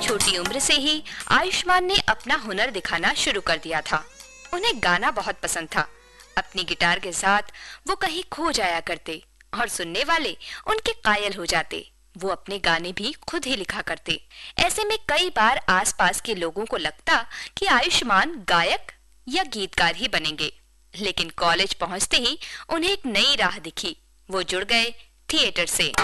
छोटी उम्र से ही आयुष्मान ने अपना हुनर दिखाना शुरू कर दिया था। उन्हें गाना बहुत पसंद था। अपनी गिटार के साथ वो कहीं खो जाया करते और सुनने वाले उनके कायल हो जाते। वो अपने गाने भी खुद ही लिखा करते। ऐसे में कई बार आसपास के लोगों को लगता कि आयुष्मान गायक या गीतकार ही बनेंगे, लेकिन कॉलेज पहुंचते ही उन्हें एक नई राह दिखी। वो जुड़ गए थिएटर से।